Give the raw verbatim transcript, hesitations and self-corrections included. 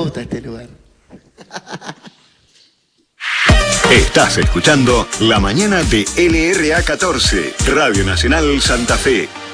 gusta este lugar. Estás escuchando La Mañana de L R A catorce, Radio Nacional Santa Fe.